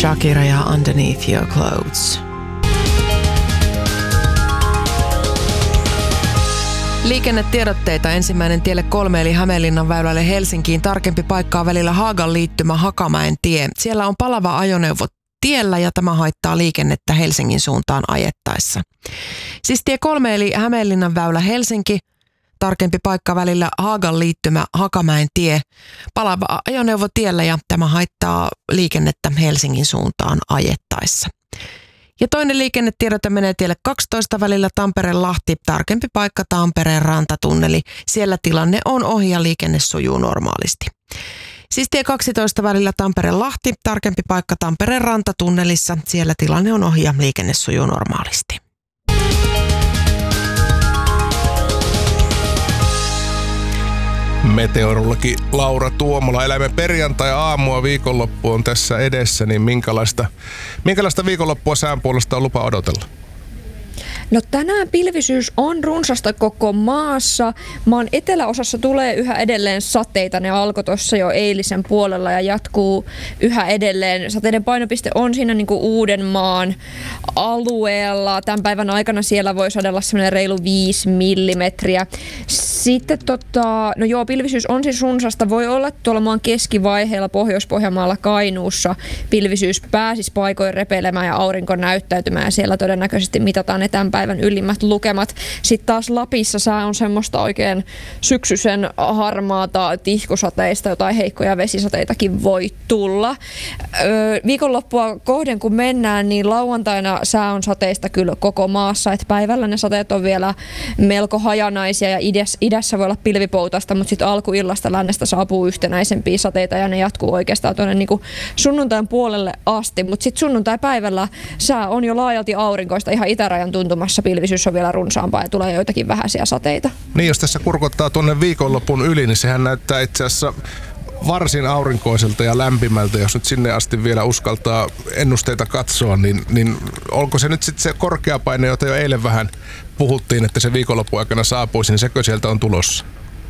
Shakira ja Underneath Your Clothes. Liikennetiedotteita. Ensimmäinen tielle 3 eli Hämeenlinnan väylälle Helsinkiin. Tarkempi paikkaa välillä Haagan liittymä Hakamäen tie. Siellä on palava ajoneuvo tiellä ja tämä haittaa liikennettä Helsingin suuntaan ajettaessa. Siis tie 3 eli Hämeenlinnan väylä Helsinki. Tarkempi paikka välillä Haagan liittymä Hakamäen tie. Palava ajoneuvo tiellä ja tämä haittaa liikennettä Helsingin suuntaan ajettaessa. Ja toinen liikennetiedote menee tielle 12 välillä Tampere-Lahti, tarkempi paikka Tampereen rantatunneli. Siellä tilanne on ohi ja liikenne sujuu normaalisti. Siis tie 12 välillä Tampere-Lahti, tarkempi paikka Tampereen rantatunnelissa. Siellä tilanne on ohi ja liikenne sujuu normaalisti. Meteorologi Laura Tuomola. Eläimme perjantai-aamua, viikonloppu on tässä edessä, niin minkälaista viikonloppua sään puolesta on lupa odotella? No tänään pilvisyys on runsasta koko maassa. Maan eteläosassa tulee yhä edelleen sateita. Ne alkoi tuossa jo eilisen puolella ja jatkuu yhä edelleen. Sateiden painopiste on siinä niin kuin Uudenmaan alueella. Tämän päivän aikana siellä voi sadella semmoinen reilu 5 millimetriä. Sitten pilvisyys on siis runsasta. Voi olla tuolla maan keskivaiheella Pohjois-Pohjanmaalla Kainuussa pilvisyys pääsisi paikoin repeilemään ja aurinko näyttäytymään. Siellä todennäköisesti mitataan ne tämän päivän ylimmät lukemat. Sitten taas Lapissa sää on semmoista oikein syksyisen harmaata tihkusateista, jotain heikkoja vesisateitakin voi tulla. Viikonloppua kohden kun mennään, niin lauantaina sää on sateista kyllä koko maassa. Et päivällä ne sateet on vielä melko hajanaisia ja idässä voi olla pilvipoutasta, mutta sitten alkuillasta lännestä saapuu yhtenäisempiä sateita ja ne jatkuu oikeastaan tuonne niin sunnuntain puolelle asti. Mutta sitten sunnuntai-päivällä sää on jo laajalti aurinkoista ihan itärajan tuntumassa. Pilvisyys on vielä runsaampaa ja tulee joitakin vähäisiä sateita. Niin, jos tässä kurkottaa tuonne viikonlopun yli, niin sehän näyttää itse asiassa varsin aurinkoiselta ja lämpimältä. Jos nyt sinne asti vielä uskaltaa ennusteita katsoa, niin onko se nyt sitten se korkeapaine, jota jo eilen vähän puhuttiin, että se viikonlopun aikana saapuisi, niin sekö sieltä on tulossa?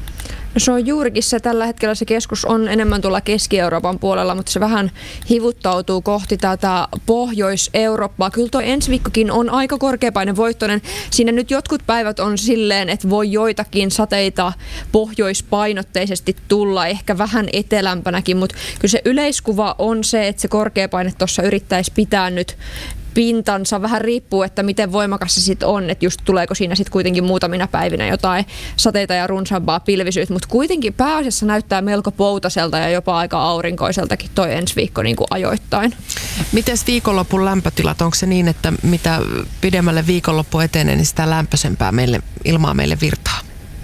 No se on juurikin se, tällä hetkellä se keskus on enemmän tuolla Keski-Euroopan puolella, mutta se vähän hivuttautuu kohti tätä Pohjois-Eurooppaa. Kyllä tuo ensi viikkokin on aika korkeapainevoittoinen. Siinä nyt jotkut päivät on silleen, että voi joitakin sateita pohjoispainotteisesti tulla, ehkä vähän etelämpänäkin, mutta kyllä se yleiskuva on se, että se korkeapaine tuossa yrittäisi pitää nyt pintansa. Vähän riippuu, että miten voimakas se sitten on, että just tuleeko siinä sitten kuitenkin muutamina päivinä jotain sateita ja runsaampaa pilvisyyttä, mutta kuitenkin pääasiassa näyttää melko poutaselta ja jopa aika aurinkoiseltakin toi ensi viikko niin kuin ajoittain. Mites viikonlopun lämpötilat? Onko se niin, että mitä pidemmälle viikonloppu etenee, niin sitä lämpöisempää ilmaa meille virtaa?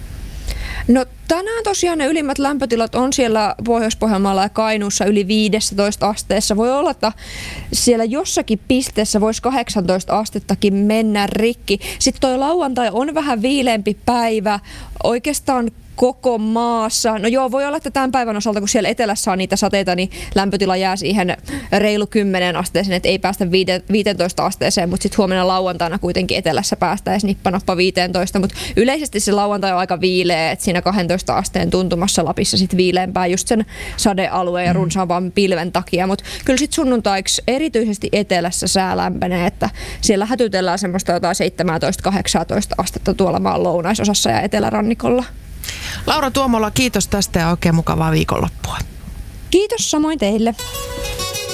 No tänään tosiaan ne ylimmät lämpötilat on siellä Pohjois-Pohjanmaalla ja Kainuussa yli 15 asteessa. Voi olla, että siellä jossakin pisteessä voisi 18 astettakin mennä rikki. Sitten toi lauantai on vähän viileämpi päivä. Oikeastaan koko maassa. No joo, voi olla, että tämän päivän osalta, kun siellä etelässä on niitä sateita, niin lämpötila jää siihen reilu 10 asteeseen, että ei päästä 15 asteeseen, mutta sitten huomenna lauantaina kuitenkin etelässä päästäisiin nippanappa 15, mutta yleisesti se lauantai on aika viileä, että siinä 12 asteen tuntumassa Lapissa sitten viileämpää just sen sadealueen ja runsaavan pilven takia, mutta kyllä sitten sunnuntaiksi erityisesti etelässä sää lämpenee, että siellä hätytellään semmoista jotain 17-18 astetta tuolla maan lounaisosassa ja etelärannikolla. Laura Tuomola, kiitos tästä ja oikein mukavaa viikonloppua. Kiitos samoin teille.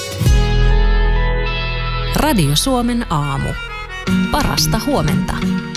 Radio Suomen aamu. Parasta huomenta.